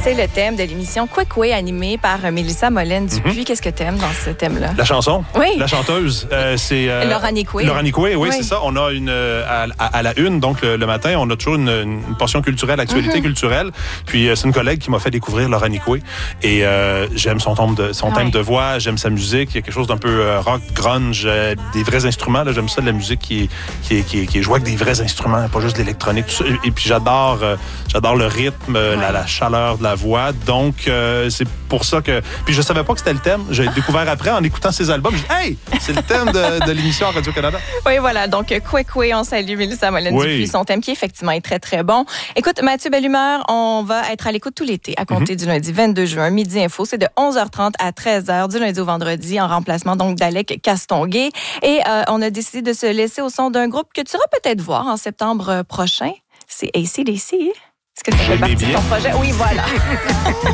C'est le thème de l'émission Quick Way animée par Mélissa Molène-Dupuis. Qu'est-ce que t'aimes dans ce thème-là? La chanson. Oui. La chanteuse. C'est Laura Nicoué. Laura Nicoué, oui, c'est ça. On a à la une, donc le matin, on a toujours une portion culturelle, actualité culturelle. Puis c'est une collègue qui m'a fait découvrir Laura Nicoué. Et j'aime son thème de voix, j'aime sa musique. Il y a quelque chose d'un peu rock, grunge, des vrais instruments. Là, j'aime ça, de la musique qui est jouée avec des vrais instruments, pas juste de l'électronique. Tout ça. Et puis j'adore le rythme, la chaleur de la voix. Donc, c'est pour ça que... Puis je savais pas que c'était le thème. J'ai découvert après en écoutant ses albums. J'ai dit, hey, c'est le thème de l'émission à Radio-Canada. Oui, voilà. Donc, Quick Way, on salue Mélissa Molène-Dupuis. Son thème qui, effectivement, est très, très bon. Écoute, Mathieu Bellumeur, on va être à l'écoute tout l'été à compter du lundi 22 juin, Midi Info. C'est de 11h30 à 13h du lundi au vendredi en remplacement donc d'Alec Castonguay. Et on a décidé de se laisser au son d'un groupe que tu iras peut-être voir en septembre prochain. C'est AC/DC. Est-ce que ça fait partie de ton projet? Oui, voilà.